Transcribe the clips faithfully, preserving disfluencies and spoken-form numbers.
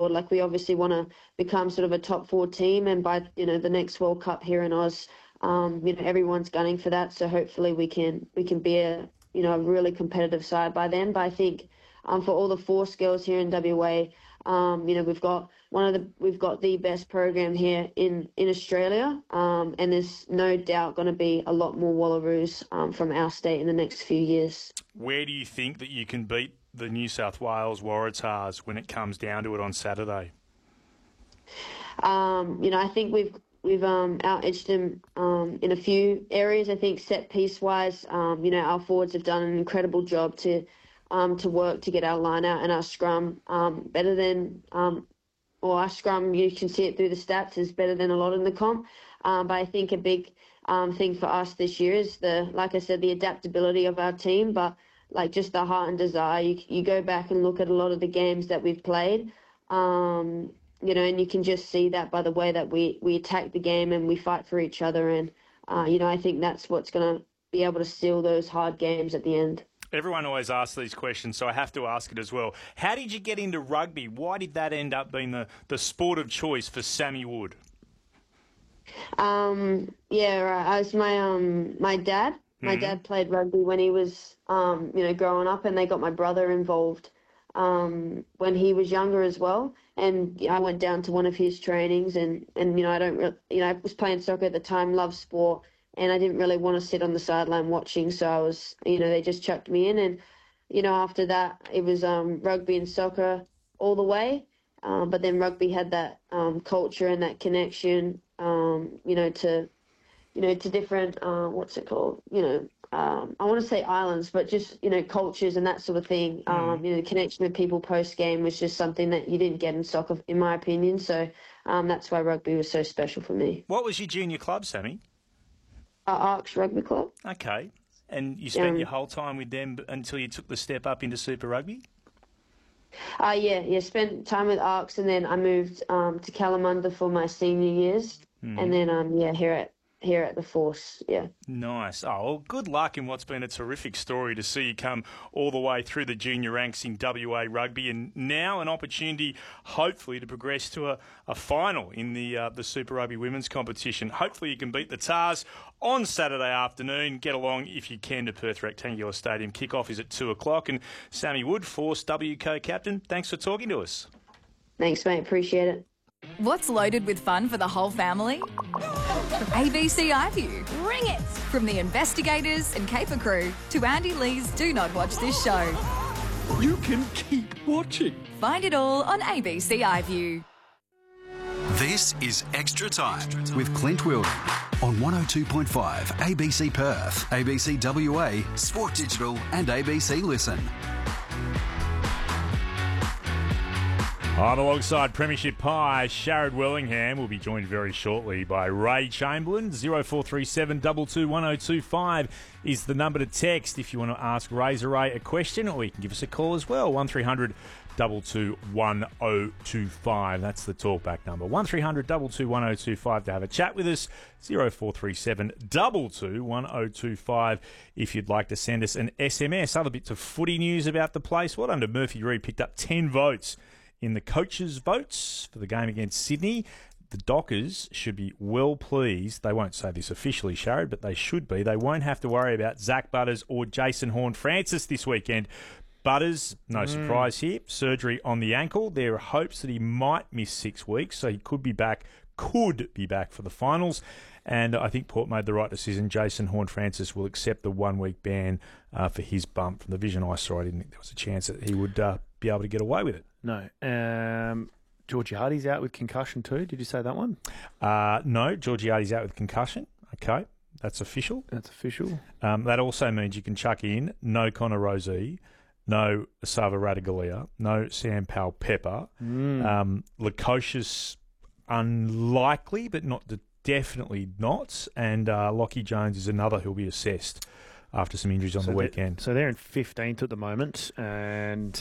forward. Like, we obviously want to become sort of a top four team, and by, you know, the next World Cup here in Oz, um, you know, everyone's gunning for that. So hopefully we can we can be a, you know, a really competitive side by then. But I think um, for all the force girls here in W A, um, you know, we've got one of the we've got the best program here in in Australia, um, and there's no doubt going to be a lot more Wallaroos um, from our state in the next few years. Where do you think that you can beat the New South Wales Waratahs when it comes down to it on Saturday? Um, you know, I think we've we've um, out-edged them um, in a few areas. I think set piece wise, um, you know, our forwards have done an incredible job to um, to work to get our line out and our scrum um, better than. Um, or our scrum, you can see it through the stats, is better than a lot in the comp. Um, but I think a big um, thing for us this year is the, like I said, the adaptability of our team, but like just the heart and desire. You, you go back and look at a lot of the games that we've played, um, you know, and you can just see that by the way that we, we attack the game and we fight for each other. And, uh, you know, I think that's what's going to be able to seal those hard games at the end. Everyone always asks these questions, so I have to ask it as well. How did you get into rugby? Why did that end up being the, the sport of choice for Sammy Wood? Um, yeah, right. I was my um my dad. My mm-hmm. dad played rugby when he was um you know growing up, and they got my brother involved um when he was younger as well. And I went down to one of his trainings, and and you know I don't re- you know I was playing soccer at the time, loved sport. And I didn't really want to sit on the sideline watching, so I was, you know, they just chucked me in. And, you know, after that, it was um, rugby and soccer all the way. Um, but then rugby had that um, culture and that connection, um, you know, to, you know, to different, uh, what's it called? You know, um, I want to say islands, but just, you know, cultures and that sort of thing. Mm. Um, you know, the connection with people post-game was just something that you didn't get in soccer, in my opinion. So um, that's why rugby was so special for me. What was your junior club, Sammy? Uh, Arcs Rugby Club. Okay. And you spent um, your whole time with them until you took the step up into Super Rugby? Uh, yeah, yeah. Spent time with Arcs, and then I moved um, to Kalamunda for my senior years. Mm. And then, um, yeah, here at here at the Force, yeah. Nice. Oh, well, good luck in what's been a terrific story to see you come all the way through the junior ranks in W A Rugby, and now an opportunity, hopefully, to progress to a, a final in the uh, the Super Rugby Women's competition. Hopefully you can beat the Tars on Saturday afternoon. Get along, if you can, to Perth Rectangular Stadium. Kick-off is at two o'clock. And Sammy Wood, Force W co-captain, thanks for talking to us. Thanks, mate. Appreciate it. What's loaded with fun for the whole family? A B C iView. Bring it! From the investigators and caper crew to Andy Lee's Do Not Watch This Show. You can keep watching. Find it all on A B C iView. This is Extra Time with Clint Wilding on one oh two point five A B C Perth, A B C W A, Sport Digital and A B C Listen. On alongside Premiership Pie, Sharad Wellingham will be joined very shortly by Ray Chamberlain. zero four three seven two two one oh two five is the number to text if you want to ask Razor Ray a question, or you can give us a call as well. one three hundred two two one oh two five. That's the talkback number. one three hundred two two one oh two five to have a chat with us. zero four three seven two two one oh two five if you'd like to send us an S M S. Other bits of footy news about the place. Well done to Murphy Reid, picked up ten votes in the coaches' votes for the game against Sydney. The Dockers should be well pleased. They won't say this officially, Sharad, but they should be. They won't have to worry about Zach Butters or Jason Horne-Francis this weekend. Butters, no mm. surprise here, surgery on the ankle. There are hopes that he might miss six weeks, so he could be back, could be back for the finals. And I think Port made the right decision. Jason Horne-Francis will accept the one-week ban uh, for his bump. From the vision I saw, I didn't think there was a chance that he would uh, be able to get away with it. No. Um, Georgiades out with concussion too. Did you say that one? Uh, no, Georgiades out with concussion. Okay, that's official. That's official. Um, that also means you can chuck in no Connor Rozee, no Asava Radigalia, no Sam Powell-Pepper. Mm. Um, Lukosius, unlikely, but not the, definitely not. And uh, Lockie Jones is another who'll be assessed after some injuries on so the weekend. So they're in fifteenth at the moment, and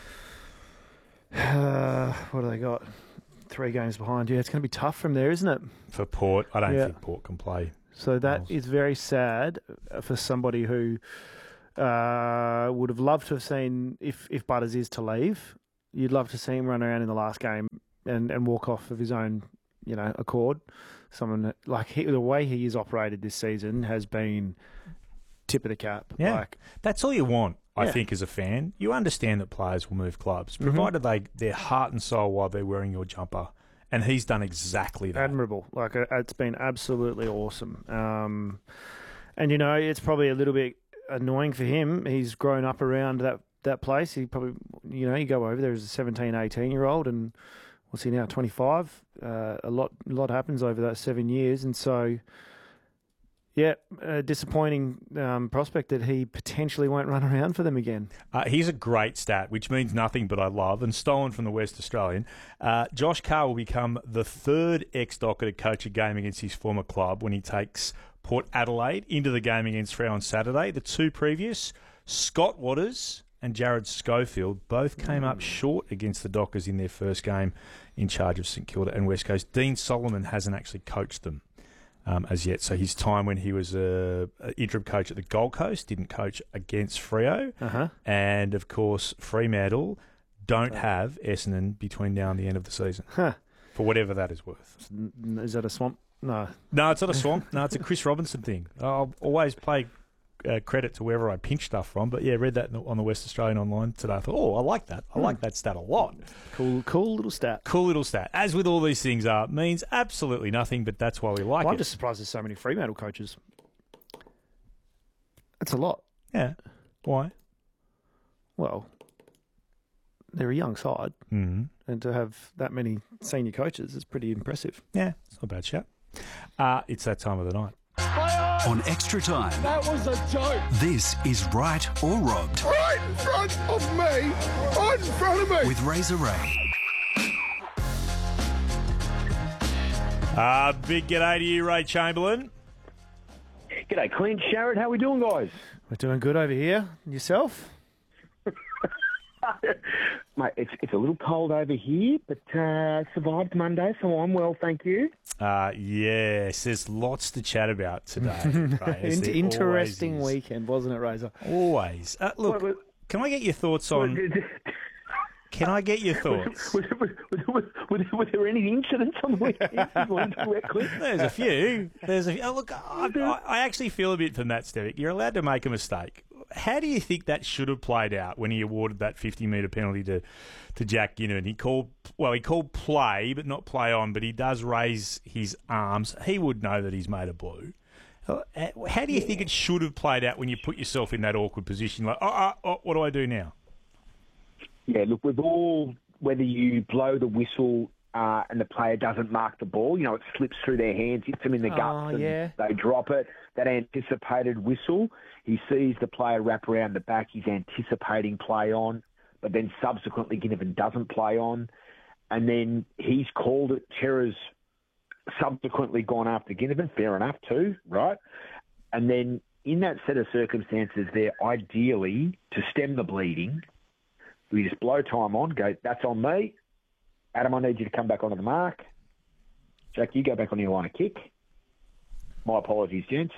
uh, what do they got? Three games behind. Yeah, it's going to be tough from there, isn't it? For Port, I don't yeah. think Port can play. So that Miles. is very sad for somebody who uh, would have loved to have seen if, if Butters is to leave. you'd love to see him run around in the last game and, and walk off of his own, you know, accord. Someone that, like he, the way he is operated this season has been tip of the cap. Yeah, like, that's all you want, I Yeah. think, as a fan. You understand that players will move clubs, provided they their heart and soul while they're wearing your jumper. And he's done exactly that. admirable. Like uh, it's been absolutely awesome. Um, and you know, it's probably a little bit annoying for him. He's grown up around that, that place. He probably, you know, you go over there as a seventeen, eighteen year old, and what's he now, twenty-five? Uh, a lot, a lot happens over those seven years, and so. Yeah, a disappointing um, prospect that he potentially won't run around for them again. Uh, here's a great stat, which means nothing but I love, and stolen from the West Australian. Uh, Josh Carr will become the third ex-Docker to coach a game against his former club when he takes Port Adelaide into the game against Freo on Saturday. The two previous, Scott Waters and Jared Schofield, both came up short against the Dockers in their first game in charge of St Kilda and West Coast. Dean Solomon hasn't actually coached them. Um, as yet. So his time when he was a, a interim coach at the Gold Coast, didn't coach against Freo. Uh-huh. And, of course, Fremantle don't have Essendon between now and the end of the season, Huh. for whatever that is worth. Is that a swamp? No. No, it's not a swamp. No, it's a Chris Robinson thing. I'll always play uh, credit to wherever I pinch stuff from. But, yeah, read that on the West Australian online today. I thought, oh, I like that. I like that stat a lot. Cool, cool little stat. Cool little stat. As with all these things are, means absolutely nothing, but that's why we like Well, it. I'm just surprised there's so many Fremantle coaches. That's a lot. Yeah. Why? Well, they're a young side, Mm-hmm. and to have that many senior coaches is pretty impressive. Yeah, it's not a bad shout. Uh, it's that time of the night. On Extra Time, That was a joke. this is Right or Robbed Right in front of me. Right in front of me. with Razor Ray. Uh, big g'day to you, Ray Chamberlain. G'day, Clint, Sharrod. How we doing, guys? We're doing good over here. Yourself? Mate, it's it's a little cold over here, but uh, survived Monday, so I'm well, thank you. Uh, yes, there's lots to chat about today. Ray, as In- there interesting always is. weekend, wasn't it, Razor? Always. Uh, look, Well, can I get your thoughts on... Can I get your thoughts? Was, was, was, was, was, was there any incidents on the weekend? You want to direct, Clint? There's a few. There's a few. Oh, look, I, I, I actually feel a bit for Matt Stevic. You're allowed to make a mistake. How do you think that should have played out when he awarded that fifty metre penalty to, to Jack Ginnivan? He called, well, he called play, but not play on, but he does raise his arms. He would know that he's made a blue. How do you think it should have played out when you put yourself in that awkward position? Like, oh, oh, oh what do I do now? Yeah, look, we've all, whether you blow the whistle uh, and the player doesn't mark the ball, you know, it slips through their hands, hits them in the guts, Oh, and yeah. they drop it. That anticipated whistle, he sees the player wrap around the back, he's anticipating play on, but then subsequently Ginnivan doesn't play on, and then he's called it. Terra's subsequently gone after Ginnivan, fair enough too, right? And then in that set of circumstances there, ideally, to stem the bleeding, we just blow time on, go, that's on me. Adam, I need you to come back onto the mark. Jack, you go back on your line of kick. My apologies, gents.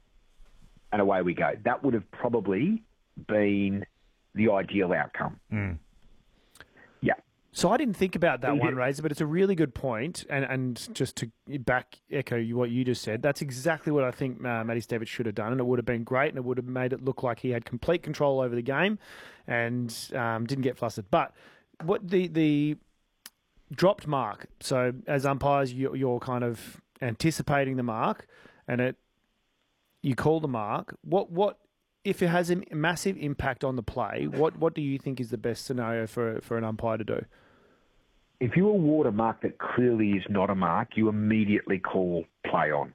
And away we go. That would have probably been the ideal outcome. Mm. Yeah. So I didn't think about that Yeah. one, Razor, but it's a really good point. And, and just to back echo you, what you just said, that's exactly what I think uh, Matty Stevic should have done, and it would have been great, and it would have made it look like he had complete control over the game and um, didn't get flustered. But what the the dropped mark, so as umpires, you, you're kind of anticipating the mark, and it you call the mark. What what if it has a massive impact on the play? What what do you think is the best scenario for for an umpire to do? If you award a mark that clearly is not a mark, you immediately call play on.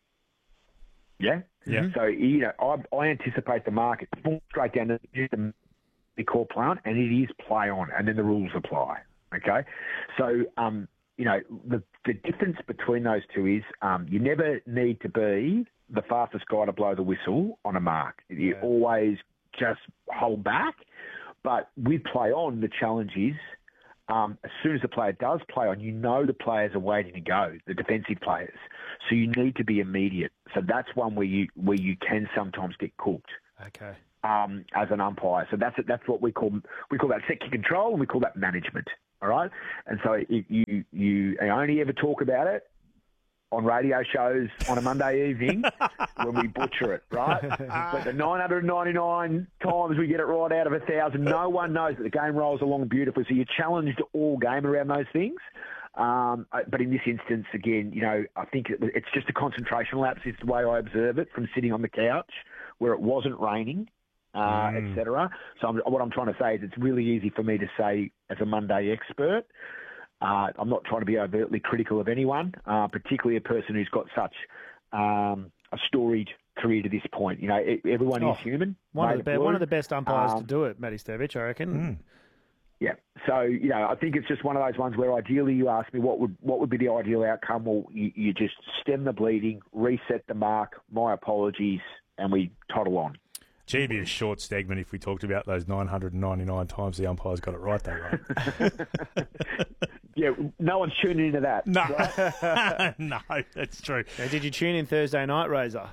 Yeah? Yeah. So, you know, I, I anticipate the mark. It's falls straight down to the call play on, and it is play on, and then the rules apply. Okay? So, um, you know, the, the difference between those two is um, you never need to be the fastest guy to blow the whistle on a mark. You Yeah. always just hold back. But with play on, the challenge is um, as soon as the player does play on, you know the players are waiting to go, the defensive players. So you need to be immediate. So that's one where you where you can sometimes get cooked. Okay. um, as an umpire. So that's that's what we call we call that sector control, and we call that management. All right, and so if you you only ever talk about it on radio shows on a Monday evening when we butcher it, right? But the nine hundred ninety-nine times we get it right out of a thousand, no one knows that the game rolls along beautifully. So you're challenged all game around those things. Um, but in this instance, again, you know, I think it, it's just a concentration lapse is the way I observe it from sitting on the couch where it wasn't raining, uh, mm. et cetera. So I'm, what I'm trying to say is it's really easy for me to say as a Monday expert. Uh, I'm not trying to be overtly critical of anyone, uh, particularly a person who's got such um, a storied career to this point. You know, everyone oh, is human. One of, the be- one of the best umpires um, to do it, Matty Stevich, I reckon. Mm. Yeah. So, you know, I think it's just one of those ones where ideally you ask me what would what would be the ideal outcome. Well, you, you just stem the bleeding, reset the mark, my apologies, and we toddle on. Gee, it'd be a short segment if we talked about those nine hundred ninety-nine times the umpires got it right, though, right? Yeah, no one's tuning into that. No, right? No, that's true. Now, did you tune in Thursday night, Razor?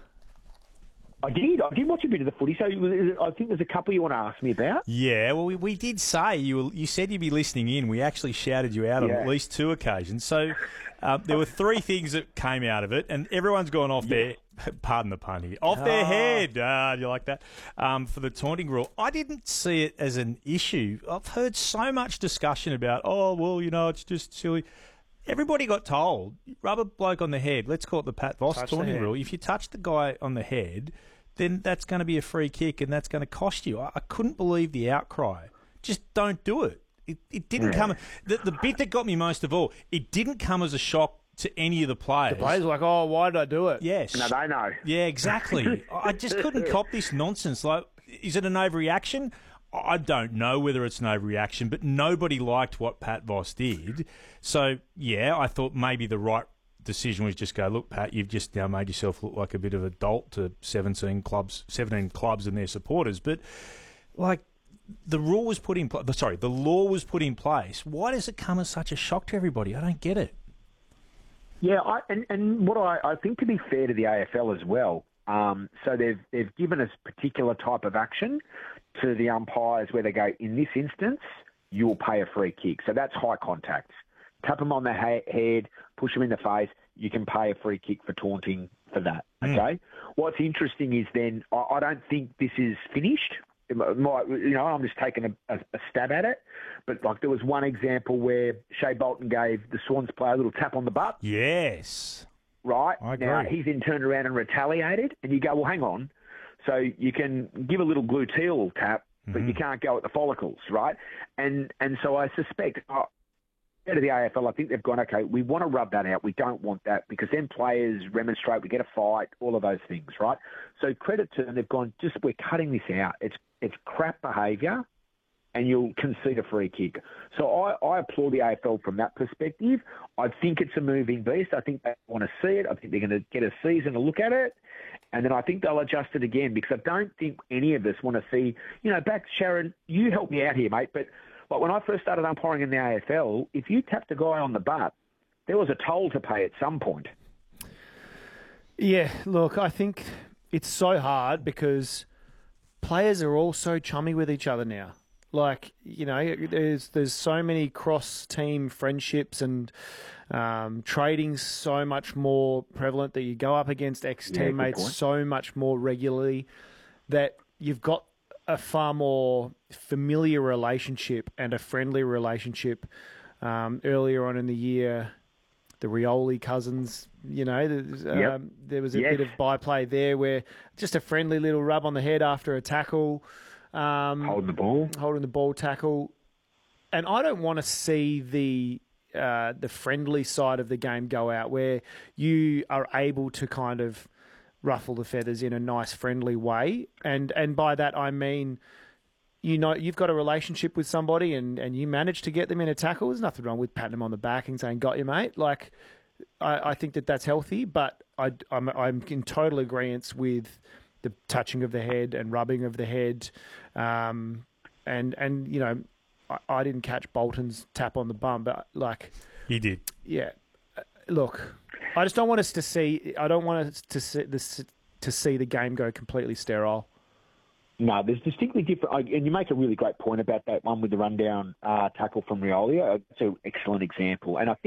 I did. I did watch a bit of the footy, so I think there's a couple you want to ask me about. Yeah, well, we, we did say, you were, you said you'd be listening in. We actually shouted you out yeah. on at least two occasions. So um, there were three things that came out of it, and everyone's gone off yeah. their, pardon the pun here, off oh. their head. Ah, do you like that? Um, for the taunting rule. I didn't see it as an issue. I've heard so much discussion about, oh, well, you know, it's just silly. Everybody got told, rub a bloke on the head. Let's call it the Pat Voss touch taunting rule. If you touch the guy on the head, then that's going to be a free kick and that's going to cost you. I, I couldn't believe the outcry. Just don't do it. It, it didn't yeah. come... The, the bit that got me most of all, it didn't come as a shock to any of the players. The players were like, oh, why did I do it? Yes. No, they know. Yeah, exactly. I just couldn't cop this nonsense. Like, is it an overreaction? I don't know whether it's an overreaction, but nobody liked what Pat Voss did. So, yeah, I thought maybe the right decision was just go, look, Pat, you've just now made yourself look like a bit of a dolt to seventeen clubs, seventeen clubs and their supporters. But, like, the rule was put in place. Sorry, the law was put in place. Why does it come as such a shock to everybody? I don't get it. Yeah, I, and, and what I, I think to be fair to the A F L as well, um, so they've they've given us particular type of action to the umpires where they go, in this instance, you'll pay a free kick. So that's high contact. Tap them on the ha- head, push them in the face, you can pay a free kick for taunting for that, okay? Mm. What's interesting is then, I, I don't think this is finished. It might, you know, I'm just taking a, a, a stab at it. But, like, there was one example where Shea Bolton gave the Swans player a little tap on the butt. Yes. Right? I agree. Now, he's then turned around and retaliated, and you go, well, hang on. So you can give a little gluteal tap, but mm-hmm. you can't go at the follicles, right? And and so I suspect... Uh, Out of the A F L, I think they've gone, okay, we want to rub that out. We don't want that because then players remonstrate, we get a fight, all of those things, right? So credit to them, they've gone, just we're cutting this out. It's it's crap behaviour and you'll concede a free kick. So I, I applaud the A F L from that perspective. I think it's a moving beast. I think they want to see it. I think they're going to get a season to look at it. And then I think they'll adjust it again because I don't think any of us want to see, you know, back, Sharon, you help me out here, mate, but... But when I first started umpiring in the A F L, if you tapped a guy on the butt, there was a toll to pay at some point. Yeah, look, I think it's so hard because players are all so chummy with each other now. Like, you know, there's there's so many cross-team friendships and um, trading's so much more prevalent that you go up against ex-teammates yeah, so much more regularly that you've got a far more familiar relationship and a friendly relationship. Um, earlier on in the year, the Rioli cousins, you know, yep. um, there was a yes. bit of byplay there where just a friendly little rub on the head after a tackle. Um, holding the ball. Holding the ball tackle. And I don't want to see the uh, the friendly side of the game go out where you are able to kind of ruffle the feathers in a nice, friendly way. And and by that, I mean, you know, you've got a relationship with somebody and, and you manage to get them in a tackle. There's nothing wrong with patting them on the back and saying, got you, mate. Like, I, I think that that's healthy, but I, I'm, I'm in total agreement with the touching of the head and rubbing of the head. Um, and, and you know, I, I didn't catch Bolton's tap on the bum, but, like... He did. Yeah. Look... I just don't want us to see. I don't want us to see this to see the game go completely sterile. No, there's distinctly different, and you make a really great point about that one with the rundown uh, tackle from Riolia. It's an excellent example, and I think